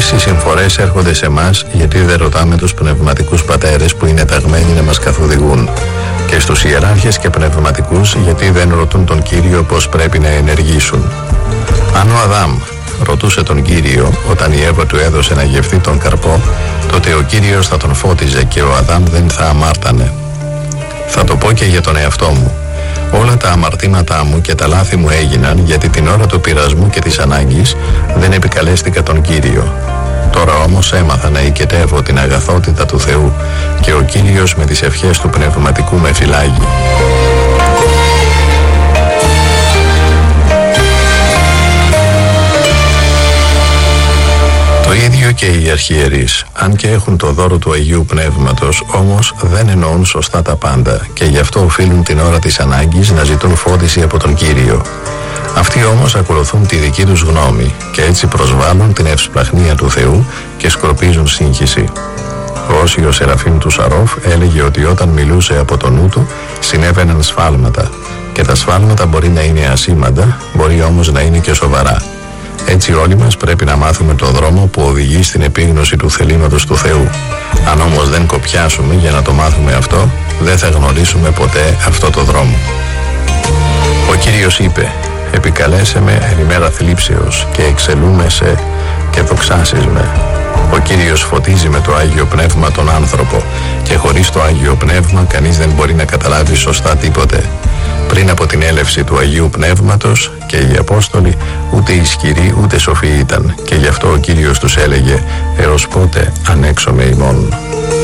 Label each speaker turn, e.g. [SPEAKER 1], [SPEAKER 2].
[SPEAKER 1] Όλες οι συμφορές έρχονται σε μας γιατί δεν ρωτάμε τους πνευματικούς πατέρες που είναι ταγμένοι να μας καθοδηγούν, και στους ιεράρχες και πνευματικούς γιατί δεν ρωτούν τον Κύριο πως πρέπει να ενεργήσουν. Αν ο Αδάμ ρωτούσε τον Κύριο όταν η Εύα του έδωσε να γευθεί τον καρπό, τότε ο Κύριος θα τον φώτιζε και ο Αδάμ δεν θα αμάρτανε. Θα το πω και για τον εαυτό μου. Όλα τα αμαρτήματά μου και τα λάθη μου έγιναν γιατί την ώρα του πειρασμού και της ανάγκης δεν επικαλέστηκα τον Κύριο. Τώρα όμως έμαθα να οικετεύω την αγαθότητα του Θεού και ο Κύριος με τις ευχές του πνευματικού με φυλάγει. Το ίδιο και οι αρχιερείς, αν και έχουν το δώρο του Αγίου Πνεύματος, όμως δεν εννοούν σωστά τα πάντα και γι' αυτό οφείλουν την ώρα της ανάγκης να ζητούν φώτιση από τον Κύριο. Αυτοί όμως ακολουθούν τη δική τους γνώμη και έτσι προσβάλλουν την ευσπλαχνία του Θεού και σκορπίζουν σύγχυση. Ο Όσιος Σεραφείμ του Σαρόφ έλεγε ότι όταν μιλούσε από το νου του συνέβαιναν σφάλματα, και τα σφάλματα μπορεί να είναι ασήμαντα, μπορεί όμως να είναι και σοβαρά. Έτσι όλοι μας πρέπει να μάθουμε το δρόμο που οδηγεί στην επίγνωση του θελήματος του Θεού. Αν όμως δεν κοπιάσουμε για να το μάθουμε αυτό, δεν θα γνωρίσουμε ποτέ αυτό το δρόμο. Ο Κύριος είπε: «Επικαλέσαι με εν ημέρα θλίψεως και εξελούμεσαι και δοξάσεις με». Ο Κύριος φωτίζει με το Άγιο Πνεύμα τον άνθρωπο και χωρίς το Άγιο Πνεύμα κανείς δεν μπορεί να καταλάβει σωστά τίποτε. Πριν από την έλευση του Αγίου Πνεύματος και οι Απόστολοι ούτε ισχυροί ούτε σοφοί ήταν, και γι' αυτό ο Κύριος τους έλεγε: «Έως πότε ανέξομαι ημών».